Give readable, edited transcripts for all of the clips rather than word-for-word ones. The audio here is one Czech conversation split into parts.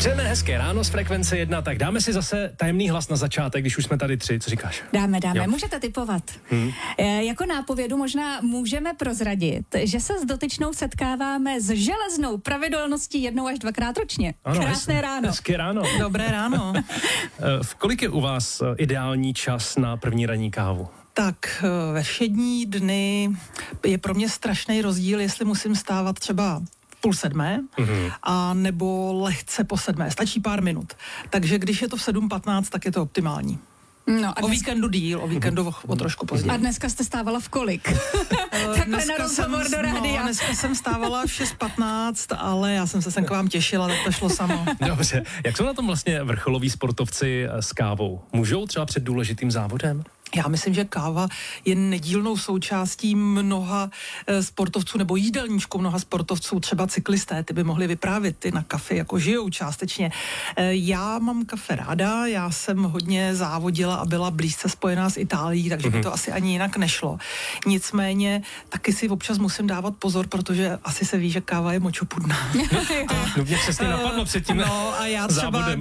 Přejeme hezké ráno z Frekvence 1, tak dáme si zase tajemný hlas na začátek, když už jsme tady 3, co říkáš? Dáme, Jo. můžete tipovat. Jako nápovědu možná můžeme prozradit, že se s dotyčnou setkáváme s železnou pravidelností 1 až 2krát ročně. Ano, Krásné ráno. Hezké ráno. Dobré ráno. V kolik je u vás ideální čas na první ranní kávu? Tak ve všední dny je pro mě strašný rozdíl, jestli musím stávat třeba 6:30 a nebo lehce po 7. Stačí pár minut. Takže když je to v 7:15, tak je to optimální. No, O víkendu díl, o víkendu o trošku později. a dneska jste stávala v kolik? Takhle na rozhovor do rádia. Dneska jsem stávala v 6:15, ale já jsem se sem k vám těšila, tak to šlo samo. Dobře. Jak jsou na tom vlastně vrcholoví sportovci s kávou? Můžou třeba před důležitým závodem? Já myslím, že káva je nedílnou součástí mnoha sportovců nebo jídelníčku mnoha sportovců, třeba cyklisté, ty by mohli vyprávět, ty na kafe jako žijou částečně. Já mám kafe ráda, já jsem hodně závodila a byla blízce spojená s Itálií, takže by to asi ani jinak nešlo. Nicméně taky si občas musím dávat pozor, protože asi se ví, že káva je močopudná. No mě přesně napadlo před tím No a já třeba, závodem.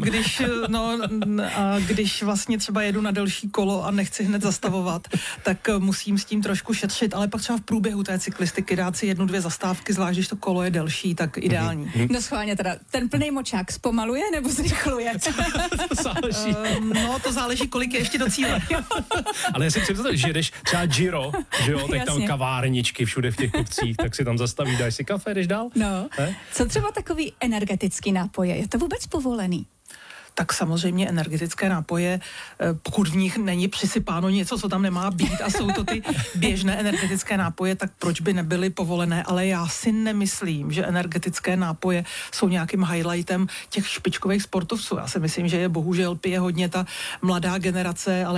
když vlastně třeba jedu na delší kolo a nechci hned zastavovat, tak musím s tím trošku šetřit, ale pak třeba v průběhu té cyklistiky dát si 1-2 zastávky, zvlášť když to kolo je delší, tak ideální. No schválně teda, ten plný močák zpomaluje nebo zrychluje? To záleží. No, to záleží, kolik je ještě do cíle. Ale já si představím, že jdeš třeba Giro, že jo, tak tam Jasně. kavárničky všude v těch kopcích, tak si tam zastaví, dáš si kafe, jdeš dál? No. Ne? Co třeba takový energetický nápoje? Je to vůbec povolený? Tak samozřejmě energetické nápoje, pokud v nich není přisypáno něco, co tam nemá být a jsou to ty běžné energetické nápoje, tak proč by nebyly povolené, ale já si nemyslím, že energetické nápoje jsou nějakým highlightem těch špičkových sportovců. Já si myslím, že je bohužel pije hodně ta mladá generace, ale